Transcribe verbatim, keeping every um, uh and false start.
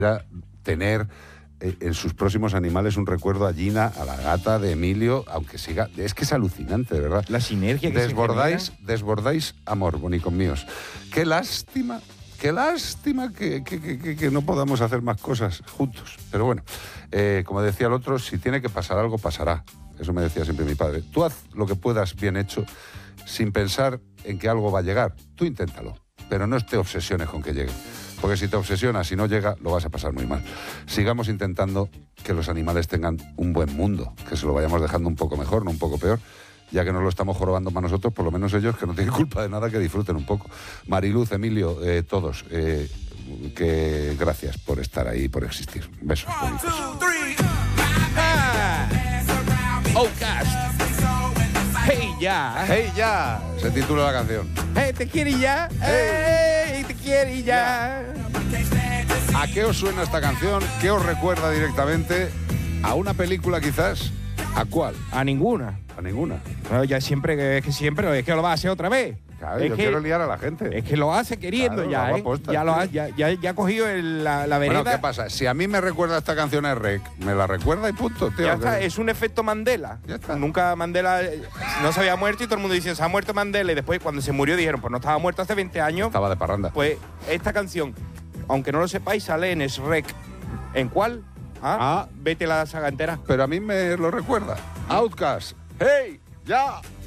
tener eh, en sus próximos animales un recuerdo a Gina, a la gata de Emilio, aunque siga... Es que es alucinante, de verdad. La sinergia que desbordáis, se genera. Desbordáis amor, bonicos míos. Qué lástima, qué lástima que, que, que, que no podamos hacer más cosas juntos. Pero bueno, eh, como decía el otro, si tiene que pasar algo, pasará. Eso me decía siempre mi padre. Tú haz lo que puedas bien hecho sin pensar en que algo va a llegar. Tú inténtalo, pero no te obsesiones con que llegue. Porque si te obsesionas y no llega, lo vas a pasar muy mal. Sigamos intentando que los animales tengan un buen mundo, que se lo vayamos dejando un poco mejor, no un poco peor, ya que nos lo estamos jorobando para nosotros, por lo menos ellos, que no tienen culpa de nada, que disfruten un poco. Mariluz, Emilio, eh, todos, eh, que gracias por estar ahí y por existir. Besos. Bonitos. Ah. Outcast. Hey ya. Hey ya, se titula la canción. Hey, te quiere ya. Hey, te quiere ya. ¿A qué os suena esta canción? ¿Qué os recuerda directamente? ¿A una película quizás? ¿A cuál? A ninguna. A ninguna. No, ya siempre, es que siempre, es que lo va a hacer otra vez. Claro, es yo que, quiero liar a la gente. Es que lo hace queriendo. Claro, ya, lo hago ¿eh? aposta, ya, lo ha, tío. ya, ya, ya ha cogido el, la, la vereda. Bueno, ¿qué pasa? Si a mí me recuerda esta canción a Rec, me la recuerda y punto, tío. Ya está, ¿Qué? es un efecto Mandela. Ya está. Nunca Mandela eh, no se había muerto y todo el mundo dice, se ha muerto Mandela. Y después, cuando se murió, dijeron, pues no estaba muerto hace veinte años. Estaba de parranda. Pues esta canción, aunque no lo sepáis, sale en Shrek. ¿En cuál? ¿Ah? Ah. Vete la saga entera. Pero a mí me lo recuerda. Outcast. Hey, ya.